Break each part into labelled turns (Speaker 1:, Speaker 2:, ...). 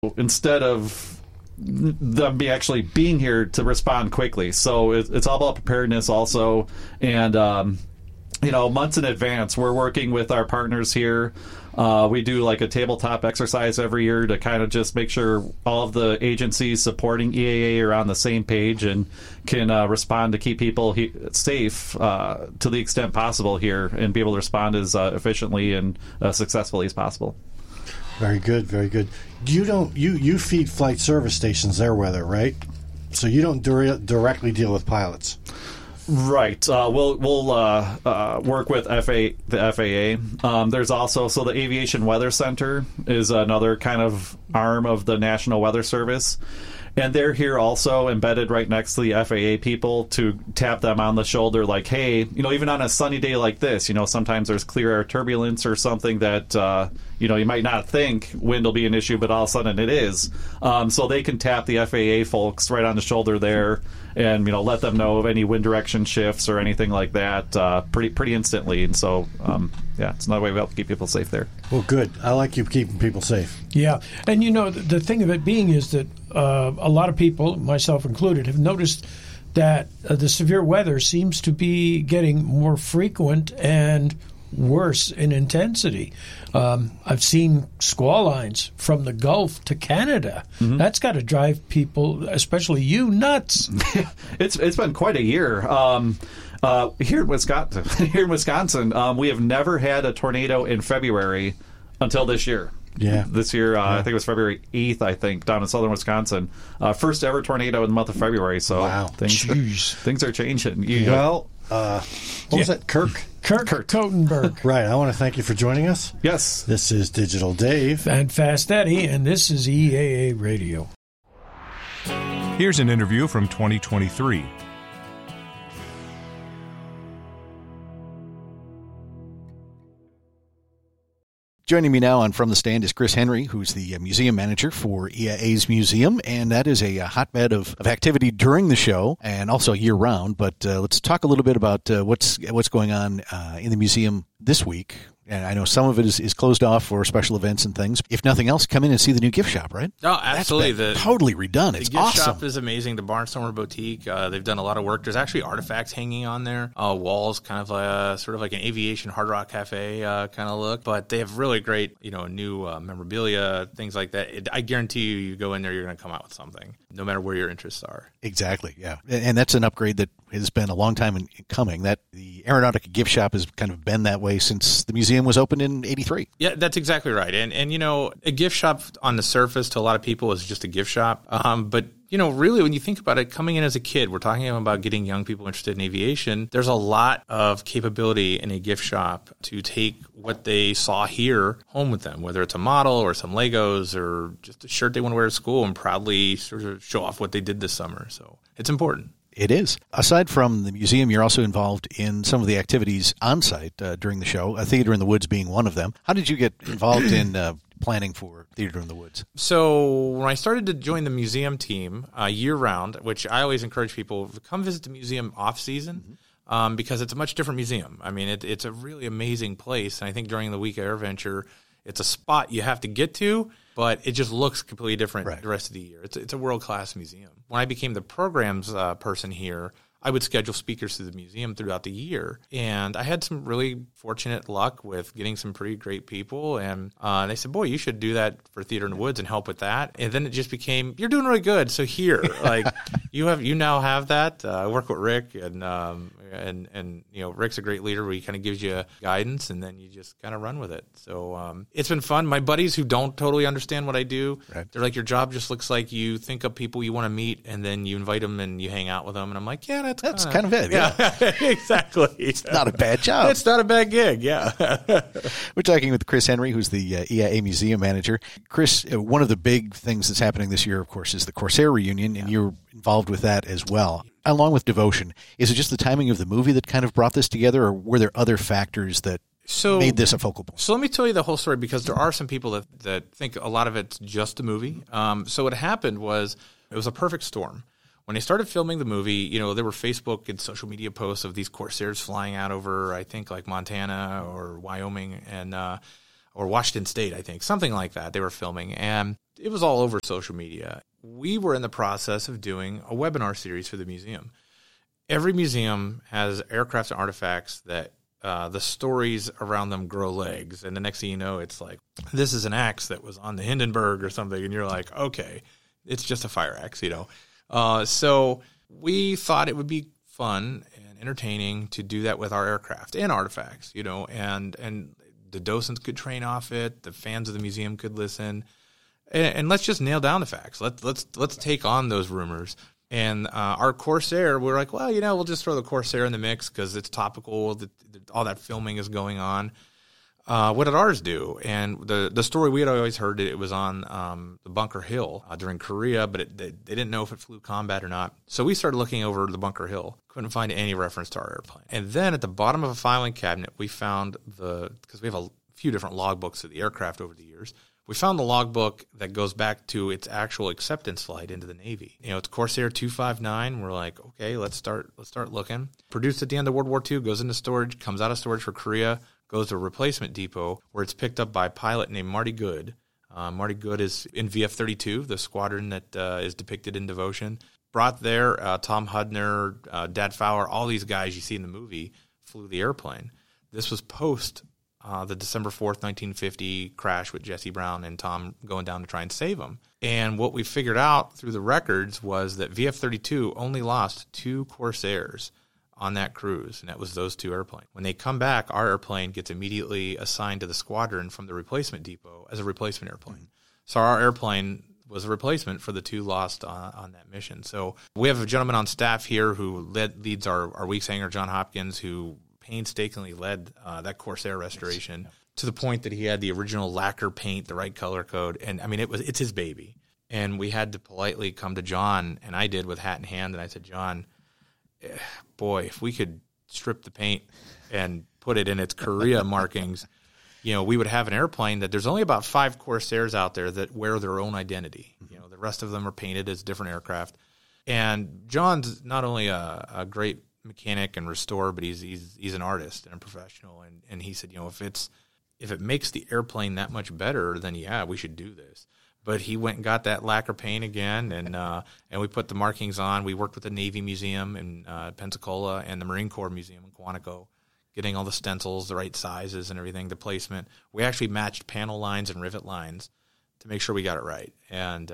Speaker 1: instead of them actually being here to respond quickly. So it's all about preparedness also. And, months in advance, we're working with our partners here. We do like a tabletop exercise every year to kind of just make sure all of the agencies supporting EAA are on the same page and can respond to keep people safe to the extent possible here and be able to respond as efficiently and successfully as possible.
Speaker 2: Very good, very good. You feed flight service stations their weather, right? So you don't directly deal with pilots.
Speaker 1: Right. We'll work with the FAA. There's also, the Aviation Weather Center is another kind of arm of the National Weather Service. And they're here also embedded right next to the FAA people to tap them on the shoulder like, hey, even on a sunny day like this, sometimes there's clear air turbulence or something that, you might not think wind will be an issue, but all of a sudden it is. So they can tap the FAA folks right on the shoulder there and, let them know of any wind direction shifts or anything like that pretty instantly. And so, it's another way we help keep people safe there.
Speaker 2: Well, good. I like you keeping people safe.
Speaker 3: Yeah. And, the thing of it being is that a lot of people, myself included, have noticed that the severe weather seems to be getting more frequent and worse in intensity. I've seen squall lines from the Gulf to Canada. Mm-hmm. That's got to drive people, especially you, nuts.
Speaker 1: It's been quite a year. Here in Wisconsin, we have never had a tornado in February until this year.
Speaker 2: Yeah.
Speaker 1: This year, I think it was February 8th, down in southern Wisconsin. First ever tornado in the month of February. So
Speaker 2: wow.
Speaker 1: Things are changing.
Speaker 2: What was that? Kirk
Speaker 3: Totenberg.
Speaker 2: Right. I want to thank you for joining us.
Speaker 1: Yes.
Speaker 2: This is Digital Dave.
Speaker 3: And Fast Eddie, and this is EAA Radio.
Speaker 4: Here's an interview from 2023.
Speaker 5: Joining me now on From the Stand is Chris Henry, who's the museum manager for EAA's museum, and that is a hotbed of activity during the show and also year-round. But let's talk a little bit about what's going on in the museum this week. And I know some of it is closed off for special events and things. If nothing else, come in and see the new gift shop, right?
Speaker 6: Oh, absolutely.
Speaker 5: That's been totally redone. It's
Speaker 6: awesome. The gift
Speaker 5: awesome.
Speaker 6: shop is amazing. The Barnstormer Boutique, they've done a lot of work. There's actually artifacts hanging on there. Walls, kind of sort of like an aviation Hard Rock Cafe kind of look. But they have really great, new memorabilia, things like that. I guarantee you go in there, you're going to come out with something, no matter where your interests are.
Speaker 5: Exactly, yeah. And that's an upgrade that has been a long time in coming. That the Aeronautica gift shop has kind of been that way since the museum was opened in 83.
Speaker 6: Yeah, that's exactly right. And a gift shop on the surface to a lot of people is just a gift shop. But really, when you think about it, coming in as a kid, we're talking about getting young people interested in aviation. There's a lot of capability in a gift shop to take what they saw here home with them, whether it's a model or some Legos or just a shirt they want to wear to school and proudly sort of show off what they did this summer. So it's important.
Speaker 5: It is. Aside from the museum, you're also involved in some of the activities on site during the show, Theater in the Woods being one of them. How did you get involved in planning for Theater in the Woods?
Speaker 6: So when I started to join the museum team year-round, which I always encourage people to come visit the museum off-season, because it's a much different museum. I mean, it's a really amazing place, and I think during the week of AirVenture, it's a spot you have to get to, but it just looks completely different the rest of the year. It's a world-class museum. When I became the programs person here, I would schedule speakers to the museum throughout the year. And I had some really fortunate luck with getting some pretty great people. And they said, boy, you should do that for Theater in the Woods and help with that. And then it just became, you're doing really good. So here, you now have that. I work with Rick and Rick's a great leader where he kind of gives you guidance and then you just kind of run with it. So it's been fun. My buddies who don't totally understand what I do, they're like, your job just looks like you think of people you want to meet and then you invite them and you hang out with them. And I'm like, yeah,
Speaker 5: that's kind of it.
Speaker 6: Yeah, exactly.
Speaker 5: It's not a bad job.
Speaker 6: It's not a bad gig, yeah.
Speaker 5: We're talking with Chris Henry, who's the EAA museum manager. Chris, one of the big things that's happening this year, of course, is the Corsair reunion, and you're involved with that as well. Along with Devotion, is it just the timing of the movie that kind of brought this together, or were there other factors that made this a focal point?
Speaker 6: So let me tell you the whole story, because there are some people that think a lot of it's just the movie. So what happened was it was a perfect storm. When they started filming the movie, there were Facebook and social media posts of these Corsairs flying out over, I think, like Montana or Wyoming. And or Washington State, I think, something like that. They were filming, and it was all over social media. We were in the process of doing a webinar series for the museum. Every museum has aircrafts and artifacts that the stories around them grow legs, and the next thing you know, it's like, this is an axe that was on the Hindenburg or something, and you're like, okay, it's just a fire axe, So we thought it would be fun and entertaining to do that with our aircraft and artifacts, and the docents could train off it, the fans of the museum could listen, and let's just nail down the facts. Let's take on those rumors. And our Corsair, we're like, well, we'll just throw the Corsair in the mix because it's topical. All that filming is going on. What did ours do? And the story we had always heard it was on the Bunker Hill during Korea, but they didn't know if it flew combat or not. So we started looking over the Bunker Hill. Couldn't find any reference to our airplane. And then at the bottom of a filing cabinet, we found because we have a few different logbooks of the aircraft over the years, we found the logbook that goes back to its actual acceptance flight into the Navy. It's Corsair 259. We're like, okay, let's start looking. Produced at the end of World War II, goes into storage, comes out of storage for Korea, goes to a replacement depot where it's picked up by a pilot named Marty Good. Marty Good is in VF-32, the squadron that is depicted in Devotion. Brought there, Tom Hudner, Dad Fowler, all these guys you see in the movie flew the airplane. This was post the December 4th, 1950 crash with Jesse Brown and Tom going down to try and save him. And what we figured out through the records was that VF-32 only lost 2 Corsairs on that cruise, and that was those 2 airplanes. When they come back, our airplane gets immediately assigned to the squadron from the replacement depot as a replacement airplane. So our airplane was a replacement for the 2 lost on that mission. So we have a gentleman on staff here who leads our Weeks Hangar, John Hopkins, who painstakingly led that Corsair restoration to the point that he had the original lacquer paint, the right color code, and I mean it's his baby. And we had to politely come to John, and I did with hat in hand, and I said, John, boy, if we could strip the paint and put it in its Korea markings, we would have an airplane that there's only about 5 Corsairs out there that wear their own identity. The rest of them are painted as different aircraft. And John's not only a great mechanic and restorer, but he's an artist and a professional. And he said, if it makes the airplane that much better, then yeah, we should do this. But he went and got that lacquer paint again, and we put the markings on. We worked with the Navy Museum in Pensacola and the Marine Corps Museum in Quantico, getting all the stencils, the right sizes and everything, the placement. We actually matched panel lines and rivet lines to make sure we got it right. And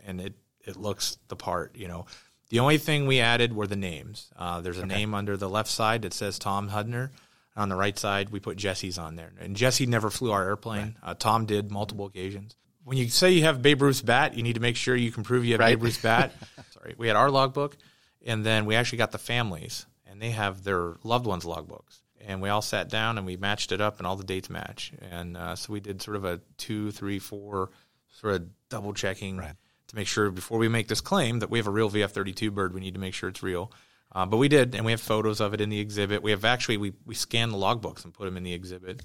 Speaker 6: it looks the part, The only thing we added were the names. There's a name under the left side that says Tom Hudner. On the right side, we put Jesse's on there. And Jesse never flew our airplane. Right. Tom did multiple occasions. When you say you have Babe Ruth's bat, you need to make sure you can prove you have Babe Ruth's bat. Sorry. We had our logbook, and then we actually got the families, and they have their loved ones' logbooks. And we all sat down, and we matched it up, and all the dates match. And so we did sort of a 2, 3, 4 sort of double-checking to make sure before we make this claim that we have a real VF-32 bird, we need to make sure it's real. But we did, and we have photos of it in the exhibit. We have actually, we scanned the logbooks and put them in the exhibit.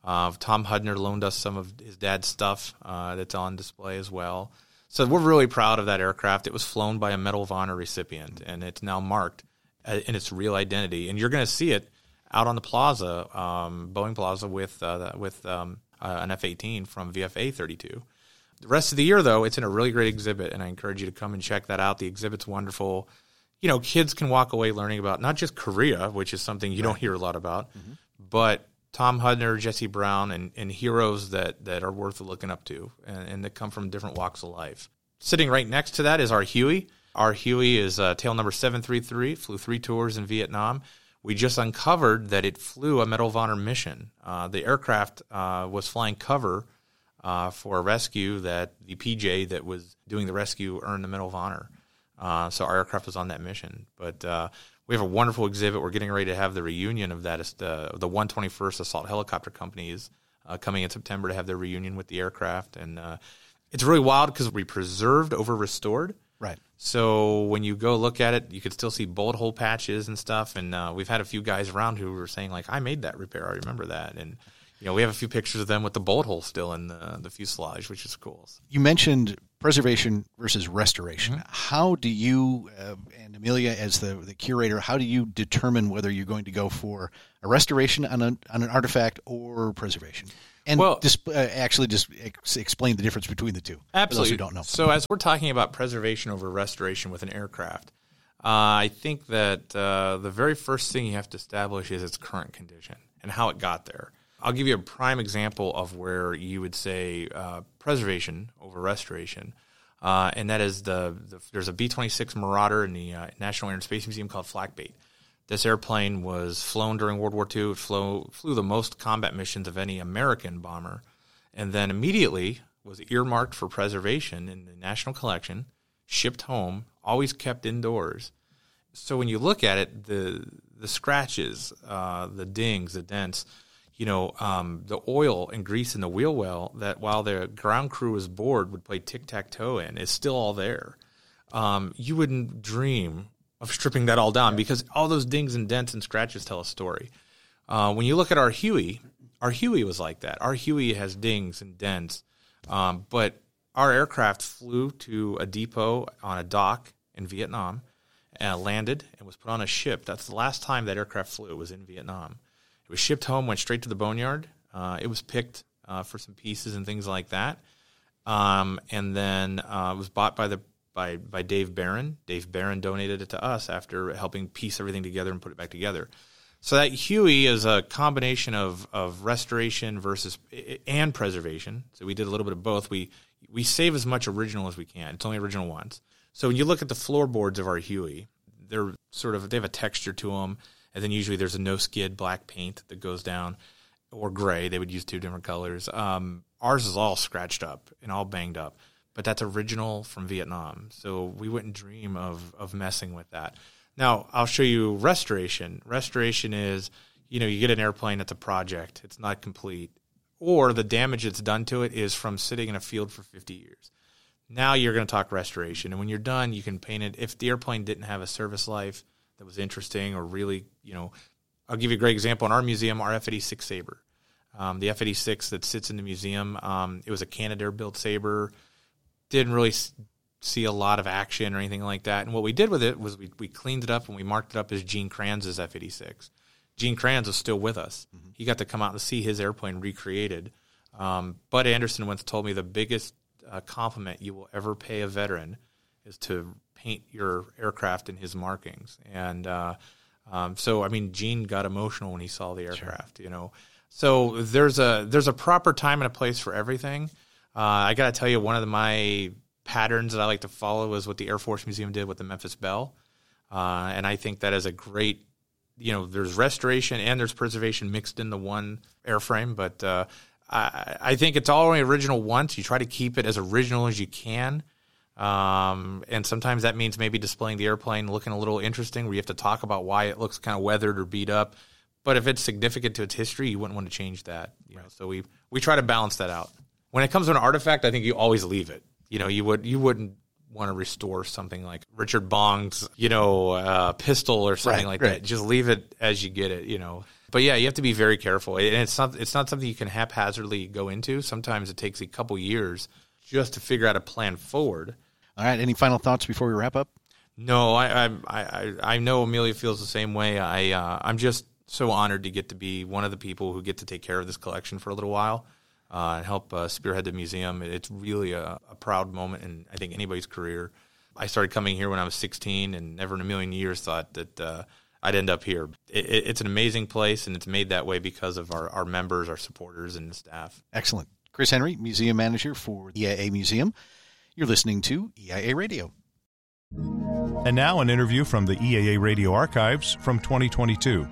Speaker 6: Tom Hudner loaned us some of his dad's stuff that's on display as well. So we're really proud of that aircraft. It was flown by a Medal of Honor recipient, and it's now marked in its real identity. And you're going to see it out on the plaza, Boeing Plaza, with an F-18 from VFA-32. The rest of the year, though, it's in a really great exhibit, and I encourage you to come and check that out. The exhibit's wonderful. Kids can walk away learning about not just Korea, which is something you don't hear a lot about, but Tom Hudner, Jesse Brown, and heroes that are worth looking up to and that come from different walks of life. Sitting right next to that is our Huey. Our Huey is tail number 733, flew 3 tours in Vietnam. We just uncovered that it flew a Medal of Honor mission. The aircraft was flying cover for a rescue that the PJ that was doing the rescue earned the Medal of Honor. So our aircraft was on that mission. But we have a wonderful exhibit. We're getting ready to have the reunion of that. The 121st Assault Helicopter Company is coming in September to have their reunion with the aircraft. And it's really wild because we preserved over restored.
Speaker 5: Right.
Speaker 6: So when you go look at it, you can still see bullet hole patches and stuff. And we've had a few guys around who were saying, I made that repair. I remember that. And we have a few pictures of them with the bullet hole still in the fuselage, which is cool. You
Speaker 5: mentioned preservation versus restoration. How do you, and Amelia as the curator, how do you determine whether you're going to go for a restoration on an artifact or preservation? And
Speaker 6: Well-
Speaker 5: actually just explain the difference between the two.
Speaker 6: Absolutely.
Speaker 5: For those who don't know.
Speaker 6: So as we're talking about preservation over restoration with an aircraft, I think that the very first thing you have to establish is its current condition and how it got there. I'll give you a prime example of where you would say preservation over restoration, and that is there's a B-26 Marauder in the National Air and Space Museum called Flak Bait. This airplane was flown during World War II. It flew the most combat missions of any American bomber, and then immediately was earmarked for preservation in the National Collection, shipped home, always kept indoors. So when you look at it, the scratches, the dings, the dents, the oil and grease in the wheel well that while the ground crew was bored would play tic-tac-toe in is still all there. You wouldn't dream of stripping that all down because all those dings and dents and scratches tell a story. When you look at our Huey was like that. Our Huey has dings and dents, but our aircraft flew to a depot on a dock in Vietnam and landed and was put on a ship. That's the last time that aircraft flew. It was in Vietnam. It was shipped home, went straight to the boneyard. It was picked for some pieces and things like that. And then it was bought by Dave Barron. Dave Barron donated it to us after helping piece everything together and put it back together. So that Huey is a combination of restoration and preservation. So we did a little bit of both. We save as much original as we can. It's only original once. So when you look at the floorboards of our Huey, they have a texture to them, and then usually there's a no-skid black paint that goes down, or gray. They would use two different colors. Ours is all scratched up and all banged up, but that's original from Vietnam. So we wouldn't dream of messing with that. Now, I'll show you restoration. Restoration is, you get an airplane that's a project. It's not complete. Or the damage that's done to it is from sitting in a field for 50 years. Now you're going to talk restoration. And when you're done, you can paint it. If the airplane didn't have a service life that was interesting or really, I'll give you a great example. In our museum, our F-86 Sabre. The F-86 that sits in the museum, it was a Canadair-built Sabre. Didn't really see a lot of action or anything like that. And what we did with it was we cleaned it up and we marked it up as Gene Kranz's F-86. Gene Kranz is still with us. Mm-hmm. He got to come out and see his airplane recreated. Bud Anderson once told me the biggest compliment you will ever pay a veteran is to paint your aircraft in his markings. And Gene got emotional when he saw the aircraft, So there's a proper time and a place for everything. I got to tell you, one of my patterns that I like to follow is what the Air Force Museum did with the Memphis Belle. And I think that is a great, there's restoration and there's preservation mixed in the one airframe. But I think it's all only original once. You try to keep it as original as you can. And sometimes that means maybe displaying the airplane looking a little interesting where you have to talk about why it looks kind of weathered or beat up. But if it's significant to its history, you wouldn't want to change that. So we try to balance that out. When it comes to an artifact, I think you always leave it. You wouldn't want to restore something like Richard Bong's, pistol or something like that. Just leave it as you get it, But yeah, you have to be very careful. And it's not something you can haphazardly go into. Sometimes it takes a couple years just to figure out a plan forward.
Speaker 5: All right. Any final thoughts before we wrap up?
Speaker 6: No, I know Amelia feels the same way. I'm just so honored to get to be one of the people who get to take care of this collection for a little while. And help spearhead the museum. It's really a proud moment in, I think, anybody's career. I started coming here when I was 16 and never in a million years thought that I'd end up here. It's an amazing place, and it's made that way because of our members, our supporters, and the staff.
Speaker 5: Excellent. Chris Henry, Museum Manager for EIA Museum. You're listening to EIA Radio.
Speaker 4: And now an interview from the EIA Radio archives from 2022.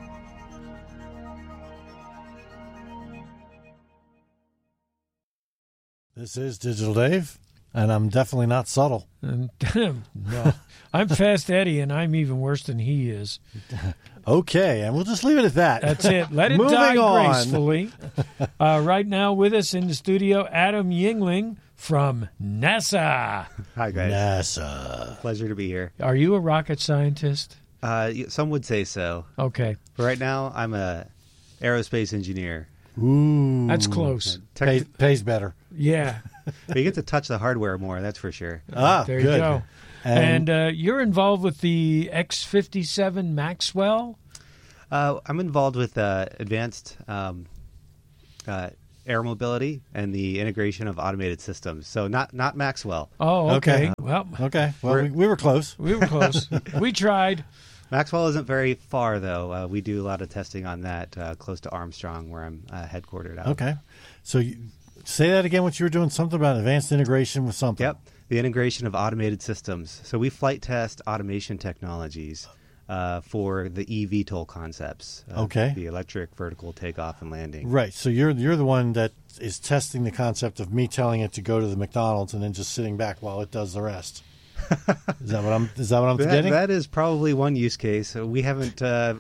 Speaker 2: This is Digital Dave, and I'm definitely not subtle.
Speaker 3: No, I'm Fast Eddie, and I'm even worse than he is.
Speaker 2: Okay, and we'll just leave it at that.
Speaker 3: That's it. Let it die gracefully. Right now with us in the studio, Adam Yingling from NASA.
Speaker 7: Hi, guys.
Speaker 2: NASA.
Speaker 7: Pleasure to be here.
Speaker 3: Are you a rocket scientist?
Speaker 7: Some would say so.
Speaker 3: Okay.
Speaker 7: But right now, I'm a aerospace engineer.
Speaker 2: Ooh.
Speaker 3: That's close.
Speaker 2: Pays better.
Speaker 3: Yeah.
Speaker 7: But you get to touch the hardware more, that's for sure.
Speaker 3: There
Speaker 2: good.
Speaker 3: You go. And you're involved with the X-57 Maxwell?
Speaker 7: I'm involved with advanced air mobility and the integration of automated systems. So not Maxwell.
Speaker 3: Oh, okay. Well,
Speaker 2: we were close.
Speaker 3: we were close. We tried.
Speaker 7: Maxwell isn't very far, though. We do a lot of testing on that close to Armstrong, where I'm headquartered out.
Speaker 2: Okay. So say that again, what you were doing, something about advanced integration with something.
Speaker 7: Yep, the integration of automated systems. So we flight test automation technologies for the eVTOL concepts.
Speaker 2: Okay.
Speaker 7: The electric vertical takeoff and landing.
Speaker 2: Right. So you're the one that is testing the concept of me telling it to go to the McDonald's and then just sitting back while it does the rest. Is that what I'm getting?
Speaker 7: That is probably one use case. We haven't,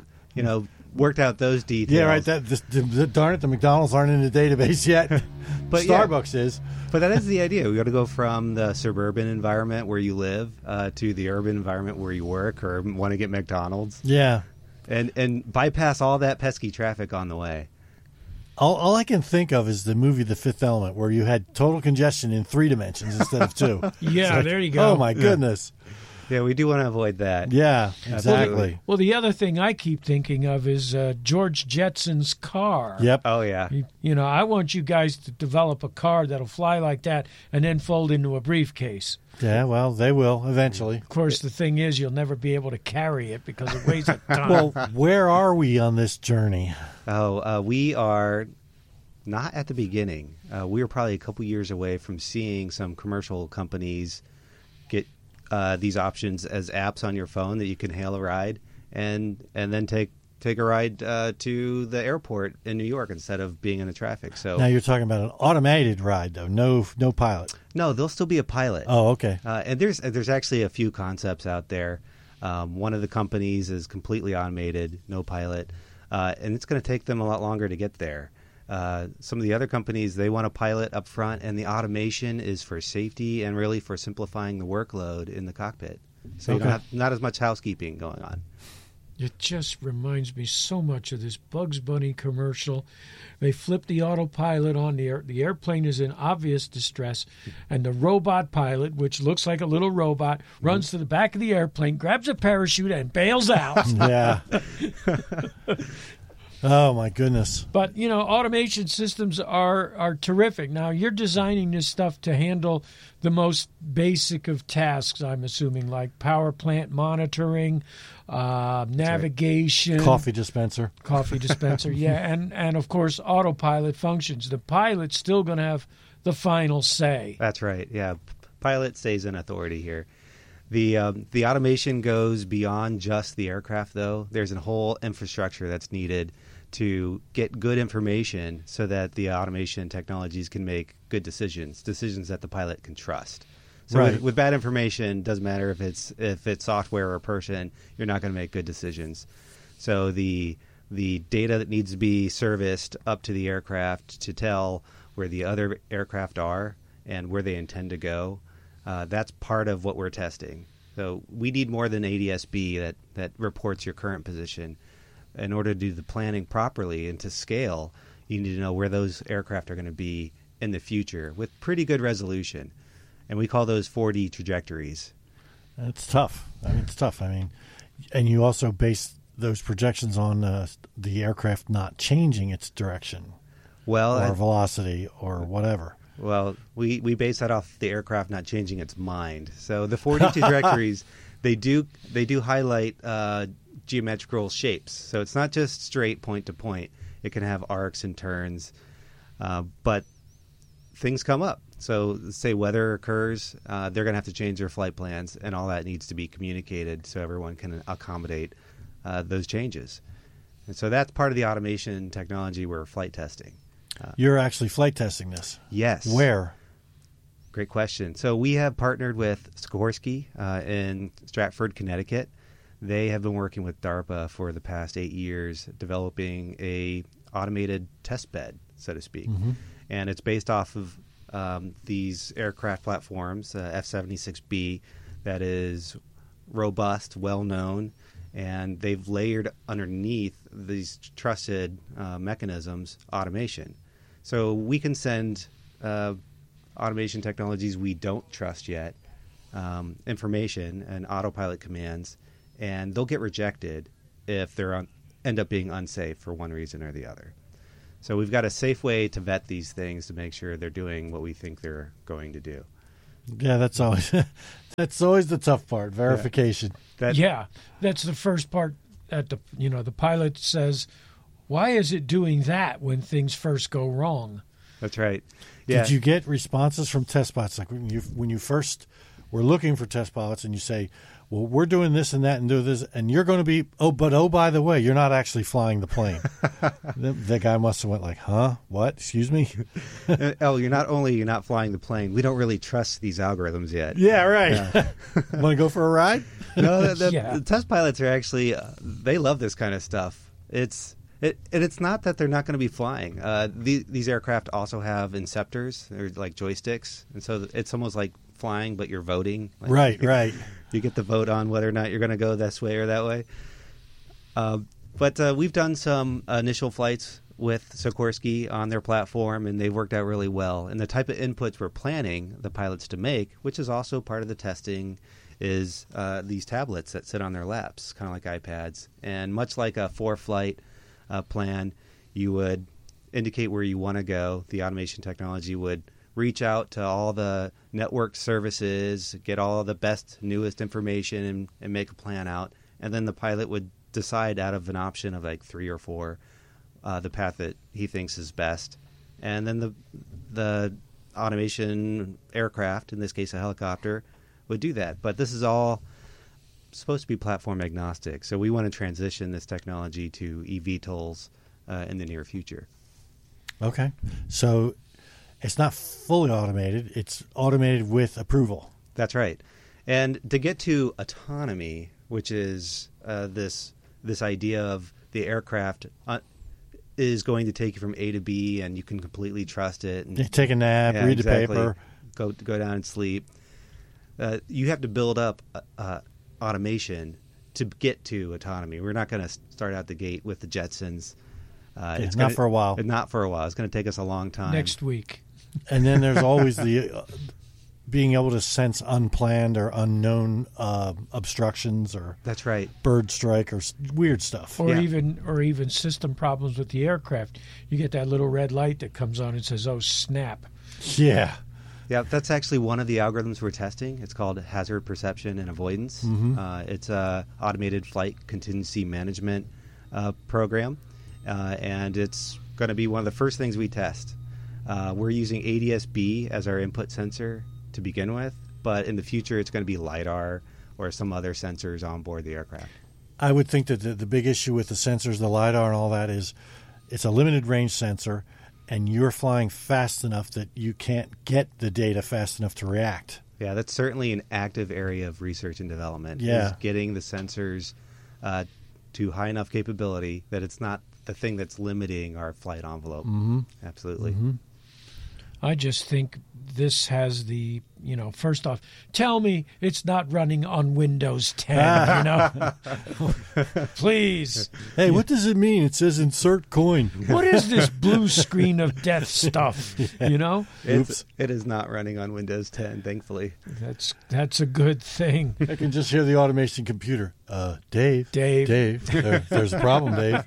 Speaker 7: worked out those details.
Speaker 2: Yeah, right. Darn it, the McDonald's aren't in the database yet. But Starbucks is.
Speaker 7: But that is the idea. We got to go from the suburban environment where you live to the urban environment where you work or want to get McDonald's.
Speaker 2: Yeah.
Speaker 7: And bypass all that pesky traffic on the way.
Speaker 2: All I can think of is the movie The Fifth Element, where you had total congestion in 3 dimensions instead of 2.
Speaker 3: Yeah, there you go.
Speaker 2: Oh, my goodness.
Speaker 7: Yeah, we do want to avoid that.
Speaker 2: Yeah, exactly.
Speaker 3: Well, the other thing I keep thinking of is George Jetson's car.
Speaker 2: Yep.
Speaker 7: Oh, yeah.
Speaker 3: I want you guys to develop a car that'll fly like that and then fold into a briefcase.
Speaker 2: Yeah, well, they will eventually.
Speaker 3: Of course, the thing is you'll never be able to carry it because it weighs a ton.
Speaker 2: Well, where are we on this journey?
Speaker 7: We are not at the beginning. We are probably a couple years away from seeing some commercial companies get these options as apps on your phone that you can hail a ride and then take a ride to the airport in New York instead of being in the traffic. So
Speaker 2: now you're talking about an automated ride, though, no pilot.
Speaker 7: No, there'll still be a pilot.
Speaker 2: Oh, okay.
Speaker 7: And there's actually a few concepts out there. One of the companies is completely automated, no pilot, and it's going to take them a lot longer to get there. Some of the other companies, they want a pilot up front, and the automation is for safety and really for simplifying the workload in the cockpit. So you don't have not as much housekeeping going on.
Speaker 3: It just reminds me so much of this Bugs Bunny commercial. They flip the autopilot on the airplane is in obvious distress, and the robot pilot, which looks like a little robot, runs to the back of the airplane, grabs a parachute, and bails out.
Speaker 2: Yeah. Oh, my goodness.
Speaker 3: But, automation systems are terrific. Now, you're designing this stuff to handle the most basic of tasks, I'm assuming, like power plant monitoring, navigation.
Speaker 2: Coffee dispenser,
Speaker 3: yeah. And, of course, autopilot functions. The pilot's still going to have the final say.
Speaker 7: That's right, yeah. Pilot stays in authority here. The automation goes beyond just the aircraft, though. There's a whole infrastructure that's needed to get good information so that the automation technologies can make good decisions that the pilot can trust. So
Speaker 2: right.
Speaker 7: with bad information, doesn't matter if it's software or a person, you're not going to make good decisions. So the data that needs to be serviced up to the aircraft to tell where the other aircraft are and where they intend to go, that's part of what we're testing. So we need more than ADS-B that reports your current position. In order to do the planning properly and to scale, you need to know where those aircraft are going to be in the future with pretty good resolution. And we call those 4D trajectories.
Speaker 2: It's tough. It's tough. And you also base those projections on the aircraft not changing its direction or velocity or whatever.
Speaker 7: Well, we base that off the aircraft not changing its mind. So the 4D trajectories, they do highlight geometrical shapes. So it's not just straight point to point. It can have arcs and turns. But things come up. So say weather occurs, they're going to have to change their flight plans, and all that needs to be communicated so everyone can accommodate those changes. And so that's part of the automation technology we're flight testing.
Speaker 2: You're actually flight testing this?
Speaker 7: Yes.
Speaker 2: Where?
Speaker 7: Great question. So we have partnered with Sikorsky in Stratford, Connecticut. They have been working with DARPA for the past 8 years, developing a automated test bed, so to speak. Mm-hmm. And it's based off of these aircraft platforms, F-76B, that is robust, well-known, and they've layered underneath these trusted mechanisms automation. So we can send automation technologies we don't trust yet, information and autopilot commands, and they'll get rejected if they're end up being unsafe for one reason or the other. So we've got a safe way to vet these things to make sure they're doing what we think they're going to do.
Speaker 2: Yeah, that's always the tough part, verification.
Speaker 3: That's the first part. The pilot says, "Why is it doing that when things first go wrong?"
Speaker 7: That's right. Yeah.
Speaker 2: Did you get responses from test pilots like when you first were looking for test pilots and you say, "Well, we're doing this and that and do this, and you're going to be by the way, you're not actually flying the plane." the guy must have went like, "Huh? What? Excuse me?"
Speaker 7: You're not flying the plane. We don't really trust these algorithms yet.
Speaker 2: Yeah, right. Want to go for a ride?
Speaker 7: No, the test pilots are actually they love this kind of stuff. It's not that they're not going to be flying. These aircraft also have inceptors, they're like joysticks, and so it's almost like flying, but you're voting.
Speaker 2: Right.
Speaker 7: You get to vote on whether or not you're going to go this way or that way. But we've done some initial flights with Sikorsky on their platform, and they've worked out really well. And the type of inputs we're planning the pilots to make, which is also part of the testing, is these tablets that sit on their laps, kind of like iPads. And much like a 4-flight plan, you would indicate where you want to go. The automation technology would reach out to all the network services, get all the best, newest information, and make a plan out. And then the pilot would decide out of an option of like 3 or 4 the path that he thinks is best. And then the automation aircraft, in this case a helicopter, would do that. But this is all supposed to be platform agnostic. So we want to transition this technology to eVTOLs in the near future.
Speaker 2: Okay. So it's not fully automated. It's automated with approval.
Speaker 7: That's right. And to get to autonomy, which is this idea of the aircraft is going to take you from A to B, and you can completely trust it. And,
Speaker 2: take a nap, read
Speaker 7: exactly.
Speaker 2: the paper.
Speaker 7: Go down and sleep. You have to build up automation to get to autonomy. We're not going to start out the gate with the Jetsons. It's
Speaker 2: not for a while.
Speaker 7: Not for a while. It's going to take us a long time.
Speaker 3: Next week.
Speaker 2: And then there's always the being able to sense unplanned or unknown obstructions or
Speaker 7: that's right,
Speaker 2: bird strike or weird stuff,
Speaker 3: or even system problems with the aircraft. You get that little red light that comes on and says, "Oh snap!"
Speaker 2: Yeah,
Speaker 7: that's actually one of the algorithms we're testing. It's called hazard perception and avoidance.
Speaker 2: Mm-hmm.
Speaker 7: It's a automated flight contingency management program, and it's going to be one of the first things we test. We're using ADS-B as our input sensor to begin with, but in the future it's going to be LiDAR or some other sensors on board the aircraft.
Speaker 2: I would think that the big issue with the sensors, the LiDAR and all that, is it's a limited range sensor, and you're flying fast enough that you can't get the data fast enough to react.
Speaker 7: Yeah, that's certainly an active area of research and development,
Speaker 2: is
Speaker 7: getting the sensors to high enough capability that it's not the thing that's limiting our flight envelope.
Speaker 2: Mm-hmm.
Speaker 7: Absolutely.
Speaker 2: Mm-hmm.
Speaker 3: I just think this has the, first off, tell me it's not running on Windows 10, Please.
Speaker 2: Hey, what does it mean? It says insert coin.
Speaker 3: What is this blue screen of death stuff,
Speaker 7: It is not running on Windows 10, thankfully.
Speaker 3: That's a good thing.
Speaker 2: I can just hear the automation computer. Dave. There's a problem,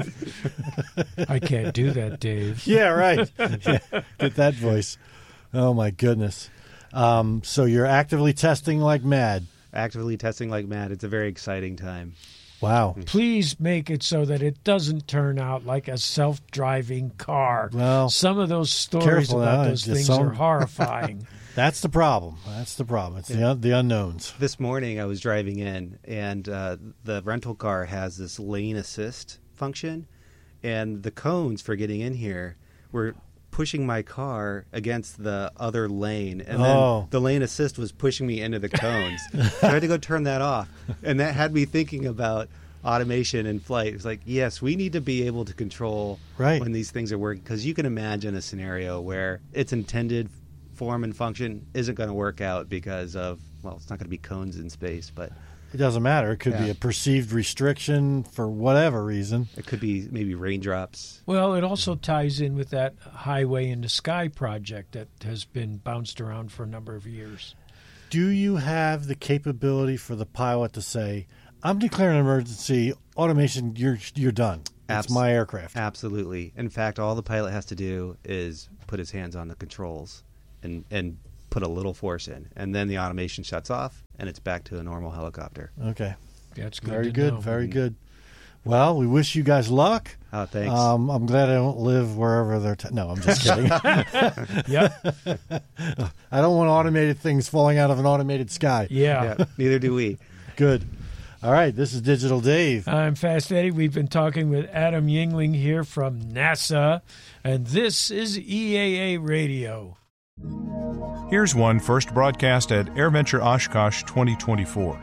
Speaker 2: Dave.
Speaker 3: I can't do that, Dave.
Speaker 2: Yeah, right. Yeah, get that voice. Oh, my goodness. So you're actively testing like mad.
Speaker 7: Actively testing like mad. It's a very exciting time.
Speaker 2: Wow.
Speaker 3: Please make it so that it doesn't turn out like a self-driving car.
Speaker 2: Well,
Speaker 3: some of those stories about those things are horrifying.
Speaker 2: That's the problem. It's the unknowns.
Speaker 7: This morning I was driving in, and the rental car has this lane assist function, and the cones for getting in here were pushing my car against the other lane, and then the lane assist was pushing me into the cones. So I had to go turn that off, and that had me thinking about automation in flight. It's like, yes, we need to be able to control when these things are working, because you can imagine a scenario where its intended form and function isn't going to work out because of, it's not going to be cones in space, but
Speaker 2: it doesn't matter. It could be a perceived restriction for whatever reason.
Speaker 7: It could be maybe raindrops.
Speaker 3: Well, it also ties in with that Highway in the Sky project that has been bounced around for a number of years.
Speaker 2: Do you have the capability for the pilot to say, I'm declaring an emergency, automation, you're done? It's my aircraft.
Speaker 7: Absolutely. In fact, all the pilot has to do is put his hands on the controls and put a little force in, and then the automation shuts off, and it's back to a normal helicopter.
Speaker 2: Okay.
Speaker 3: That's good.
Speaker 2: Very
Speaker 3: to
Speaker 2: good.
Speaker 3: know.
Speaker 2: Very good. Well, we wish you guys luck.
Speaker 7: Oh, thanks.
Speaker 2: I'm glad I don't live wherever they're... no, I'm just kidding.
Speaker 3: Yeah.
Speaker 2: I don't want automated things falling out of an automated sky.
Speaker 3: Yeah.
Speaker 7: Yeah, neither do we.
Speaker 2: Good. All right, this is Digital Dave.
Speaker 3: I'm Fast Eddie. We've been talking with Adam Yingling here from NASA, and this is EAA Radio.
Speaker 4: Here's one first broadcast at AirVenture Oshkosh 2024.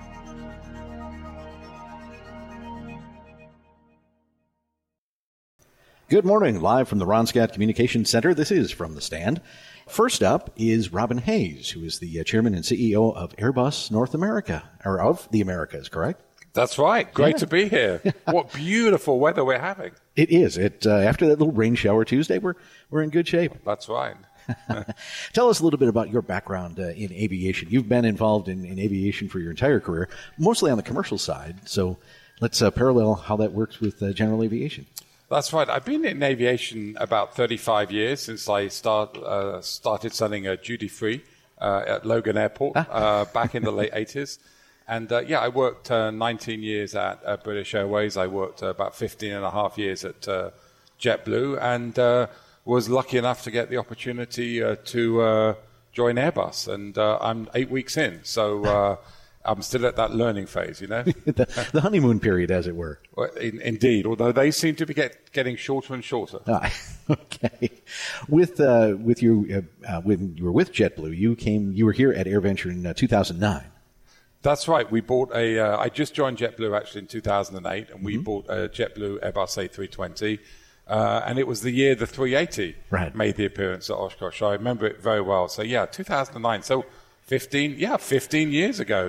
Speaker 5: Good morning, live from the Ronstadt Communications Center. This is From the Stand. First up is Robin Hayes, who is the chairman and CEO of Airbus North America, or of the Americas, correct?
Speaker 8: That's right. Great to be here. What beautiful weather we're having.
Speaker 5: It is. After that little rain shower Tuesday, we're in good shape.
Speaker 8: That's right.
Speaker 5: Tell us a little bit about your background in aviation. You've been involved in aviation for your entire career, mostly on the commercial side. So let's parallel how that works with general aviation.
Speaker 8: That's right. I've been in aviation about 35 years since I started selling duty-free at Logan Airport back in the late 80s. And, I worked 19 years at British Airways. I worked about 15 and a half years at JetBlue and was lucky enough to get the opportunity to join Airbus. And I'm 8 weeks in, so I'm still at that learning phase, you know.
Speaker 5: the honeymoon period, as it were.
Speaker 8: Well, indeed, although they seem to be getting shorter and shorter.
Speaker 5: Okay. With you, when you were with JetBlue, you were here at AirVenture in 2009.
Speaker 8: That's right. We bought I just joined JetBlue actually in 2008, and we bought a JetBlue Airbus A320, and it was the year the 380 made the appearance at Oshkosh. I remember it very well. So 2009. So 15 years ago.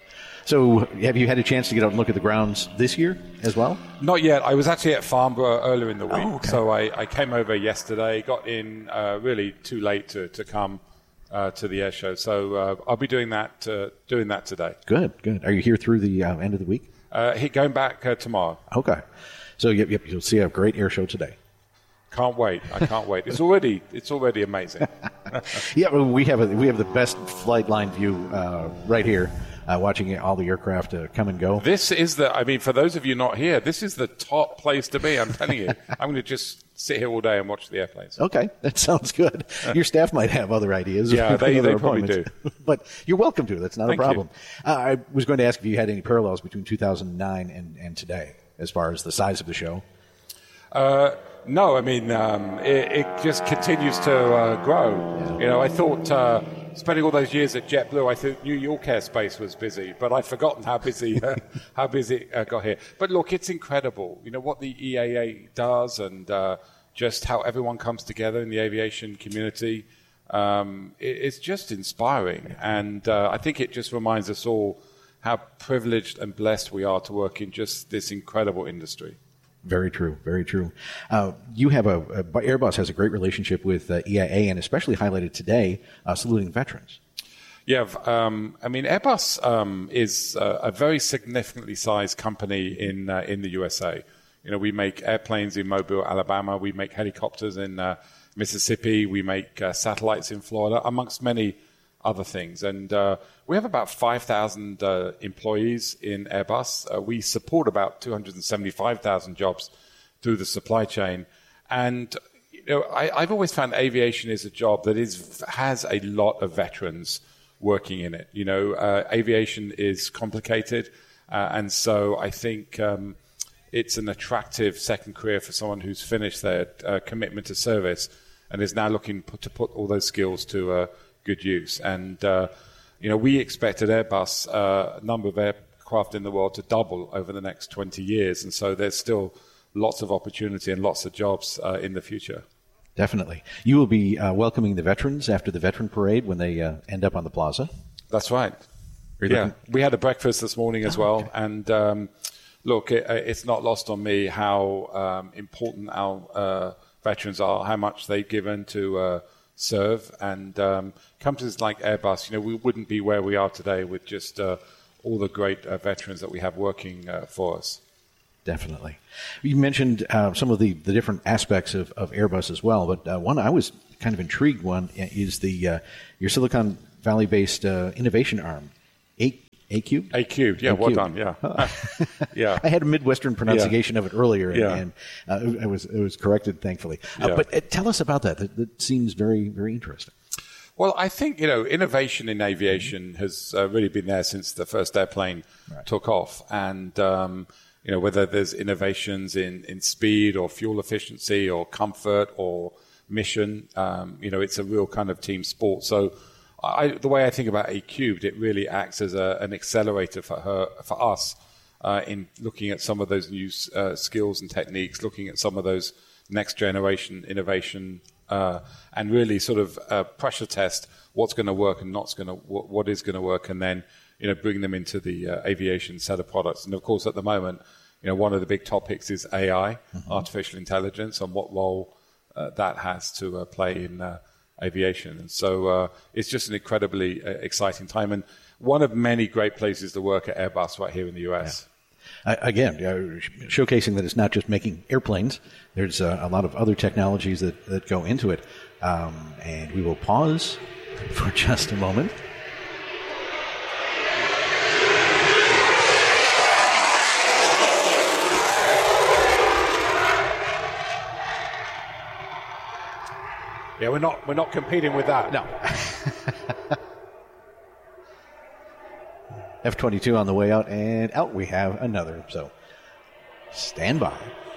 Speaker 5: So have you had a chance to get out and look at the grounds this year as well?
Speaker 8: Not yet. I was actually at Farnborough earlier in the week.
Speaker 5: Oh, okay.
Speaker 8: So I came over yesterday, got in really too late to come to the air show. So I'll be doing that today.
Speaker 5: Good. Are you here through the end of the week?
Speaker 8: Going back tomorrow.
Speaker 5: Okay. So you'll see a great air show today.
Speaker 8: Can't wait. I can't wait. It's already amazing.
Speaker 5: Yeah, we have the best flight line view right here, watching all the aircraft come and go.
Speaker 8: This is for those of you not here, this is the top place to be. I'm telling you. I'm going to just sit here all day and watch the airplanes.
Speaker 5: Okay, that sounds good. Your staff might have other ideas.
Speaker 8: Yeah, they probably do.
Speaker 5: But you're welcome to. That's not
Speaker 8: Thank
Speaker 5: a problem. I was going to ask if you had any parallels between 2009 and today, as far as the size of the show.
Speaker 8: No, it just continues to grow. Yeah. You know, I thought spending all those years at JetBlue, I thought New York airspace was busy, but I'd forgotten how busy it got here. But look, it's incredible. You know what the EAA does, and just how everyone comes together in the aviation community. It's just inspiring, and I think it just reminds us all how privileged and blessed we are to work in just this incredible industry.
Speaker 5: Very true. Very true. You have Airbus has a great relationship with EIA, and especially highlighted today, saluting veterans.
Speaker 8: Yeah, Airbus is a very significantly sized company in the USA. You know, we make airplanes in Mobile, Alabama. We make helicopters in Mississippi. We make satellites in Florida, amongst many other things. And we have about 5,000 employees in Airbus. We support about 275,000 jobs through the supply chain. And you know, I've always found aviation is a job that has a lot of veterans working in it. You know, aviation is complicated, and so I think it's an attractive second career for someone who's finished their commitment to service and is now looking to put all those skills to good use. And we expect at Airbus a number of aircraft in the world to double over the next 20 years, and so there's still lots of opportunity and lots of jobs in the future.
Speaker 5: Definitely. You will be welcoming the veterans after the veteran parade when they end up on the plaza.
Speaker 8: That's right. Yeah, we had a breakfast this morning as well, okay. And look, it's not lost on me how important our veterans are, how much they've given to serve, and companies like Airbus, we wouldn't be where we are today with just all the great veterans that we have working for us.
Speaker 5: Definitely. You mentioned some of the different aspects of Airbus as well, but one I was kind of intrigued one is your Silicon Valley-based innovation arm, A-Cubed?
Speaker 8: A-Cubed, yeah, well done, yeah. Yeah.
Speaker 5: I had a Midwestern pronunciation of it earlier,
Speaker 8: Yeah.
Speaker 5: and it was corrected, thankfully.
Speaker 8: Yeah.
Speaker 5: But tell us about that. That seems very, very interesting.
Speaker 8: Well, I think, innovation in aviation has really been there since the first airplane took off. And, whether there's innovations in speed or fuel efficiency or comfort or mission, it's a real kind of team sport. So the way I think about A-Cubed, it really acts as an accelerator for us in looking at some of those new skills and techniques, looking at some of those next generation innovation, and really sort of pressure test what's going to work and what is going to work, and then bring them into the aviation set of products. And of course, at the moment, one of the big topics is AI, artificial intelligence, and what role that has to play in aviation. And so it's just an incredibly exciting time, and one of many great places to work at Airbus right here in the US.
Speaker 5: Yeah. Again, showcasing that it's not just making airplanes. There's a lot of other technologies that go into it. And we will pause for just a moment.
Speaker 8: Yeah, we're not competing with that.
Speaker 5: No. F-22 on the way out, and out we have another. So stand by.